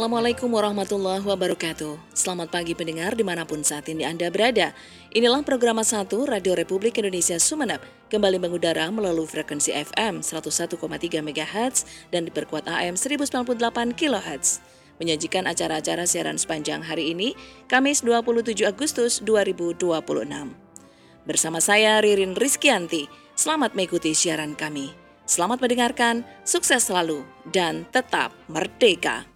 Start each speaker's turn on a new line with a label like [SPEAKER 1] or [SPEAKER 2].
[SPEAKER 1] Assalamualaikum warahmatullahi wabarakatuh. Selamat pagi pendengar dimanapun saat ini Anda berada. Inilah program 1 Radio Republik Indonesia Sumeneb, kembali mengudara melalui frekuensi FM 101,3 MHz dan diperkuat AM 1098 kHz. Menyajikan acara-acara siaran sepanjang hari ini, Kamis 27 Agustus 2026. Bersama saya Ririn Rizkyanti, selamat mengikuti siaran kami. Selamat mendengarkan, sukses selalu, dan tetap merdeka.